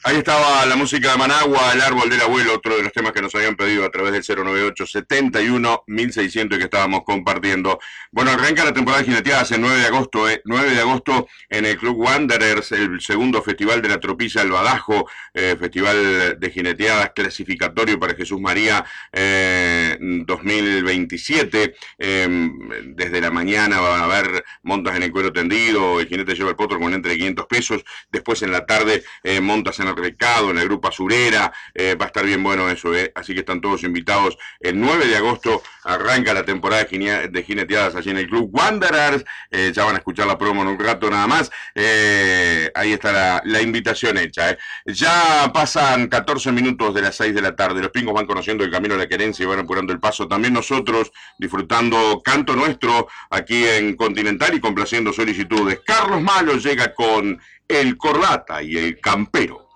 Ahí estaba la música de Managua, El árbol del abuelo, otro de los temas que nos habían pedido a través del 098-71-1600 y que estábamos compartiendo. Bueno, arranca la temporada de jineteadas el 9 de agosto, 9 de agosto en el Club Wanderers, el segundo festival de la Tropilla del Badajo, festival de jineteadas clasificatorio para Jesús María 2027. Desde la mañana van a haber montas en el cuero tendido, el jinete lleva el potro con entre 500 pesos, después en la tarde montas en el Recado, en la Grupa Surera, va a estar bien bueno eso, así que están todos invitados. El 9 de agosto arranca la temporada de jineteadas allí en el Club Wanderers, ya van a escuchar la promo en un rato nada más, ahí está la invitación hecha. Ya pasan 14 minutos de las 6 de la tarde, los pingos van conociendo el camino a la querencia y van apurando el paso, también nosotros disfrutando canto nuestro aquí en Continental y complaciendo solicitudes. Carlos Malo llega con El Corbata y El Campero.